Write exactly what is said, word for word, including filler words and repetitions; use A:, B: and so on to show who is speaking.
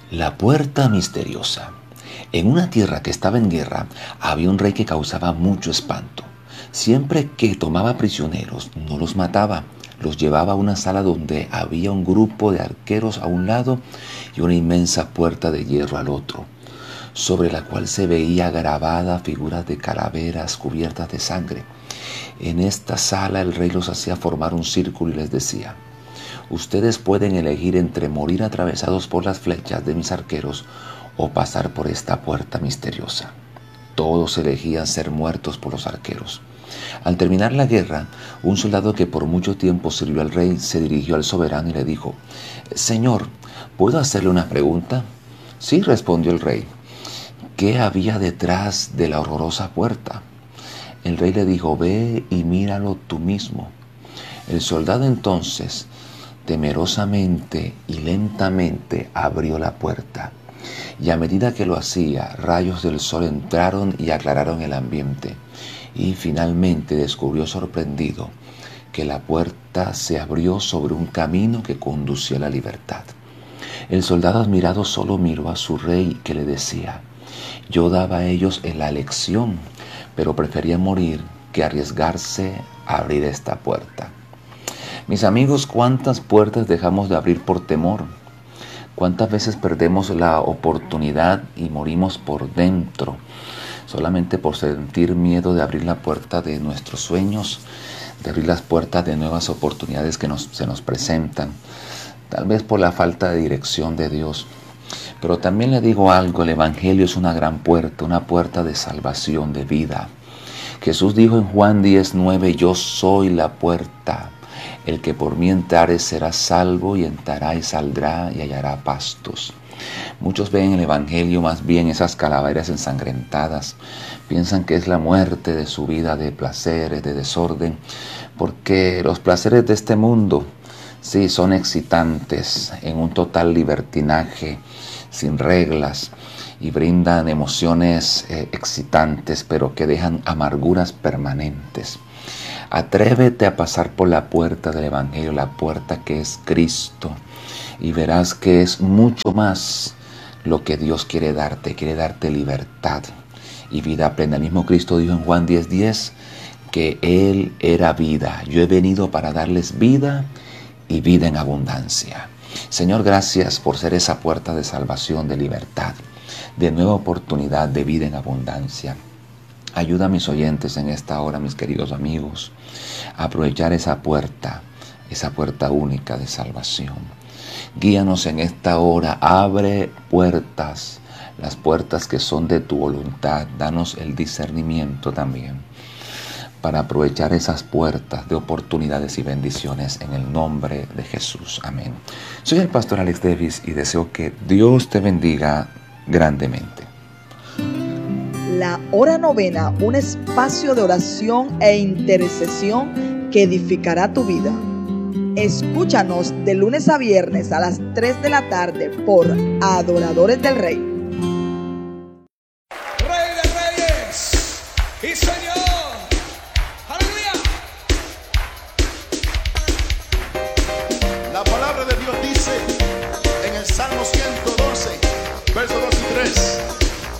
A: La puerta misteriosa. En una tierra que estaba en guerra, había un rey que causaba mucho espanto. Siempre que tomaba prisioneros, no los mataba, los llevaba a una sala donde había un grupo de arqueros a un lado y una inmensa puerta de hierro al otro, sobre la cual se veía grabada figuras de calaveras cubiertas de sangre. En esta sala el rey los hacía formar un círculo y les decía: ustedes pueden elegir entre morir atravesados por las flechas de mis arqueros o pasar por esta puerta misteriosa. Todos elegían ser muertos por los arqueros. Al terminar la guerra, un soldado que por mucho tiempo sirvió al rey se dirigió al soberano y le dijo: Señor, ¿puedo hacerle una pregunta? Sí, respondió el rey. ¿Qué había detrás de la horrorosa puerta? El rey le dijo: ve y míralo tú mismo. El soldado entonces, temerosamente y lentamente, abrió la puerta. Y a medida que lo hacía, rayos del sol entraron y aclararon el ambiente. Y finalmente descubrió sorprendido que la puerta se abrió sobre un camino que conducía a la libertad. El soldado admirado solo miró a su rey, que le decía: yo daba a ellos la lección, pero prefería morir que arriesgarse a abrir esta puerta. Mis amigos, ¿cuántas puertas dejamos de abrir por temor? ¿Cuántas veces perdemos la oportunidad y morimos por dentro, solamente por sentir miedo de abrir la puerta de nuestros sueños, de abrir las puertas de nuevas oportunidades que nos, se nos presentan, tal vez por la falta de dirección de Dios? Pero también le digo algo: el Evangelio es una gran puerta, una puerta de salvación, de vida. Jesús dijo en Juan diez nueve: yo soy la puerta. El que por mí entrare será salvo, y entrará y saldrá y hallará pastos. Muchos ven en el Evangelio más bien esas calaveras ensangrentadas. Piensan que es la muerte de su vida de placeres, de desorden, porque los placeres de este mundo, sí, son excitantes, en un total libertinaje, sin reglas, y brindan emociones eh, excitantes, pero que dejan amarguras permanentes. Atrévete a pasar por la puerta del Evangelio, la puerta que es Cristo, y verás que es mucho más lo que Dios quiere darte. Quiere darte libertad y vida plena. El mismo Cristo dijo en Juan diez diez que Él era vida. Yo he venido para darles vida y vida en abundancia. Señor, gracias por ser esa puerta de salvación, de libertad, de nueva oportunidad, de vida en abundancia. Ayuda a mis oyentes en esta hora, mis queridos amigos, a aprovechar esa puerta, esa puerta única de salvación. Guíanos en esta hora, abre puertas, las puertas que son de tu voluntad. Danos el discernimiento también para aprovechar esas puertas de oportunidades y bendiciones en el nombre de Jesús. Amén. Soy el pastor Alex Davis y deseo que Dios te bendiga grandemente.
B: La hora novena, un espacio de oración e intercesión que edificará tu vida. Escúchanos de lunes a viernes a las tres de la tarde por Adoradores del Rey.
C: Rey de Reyes y Señor.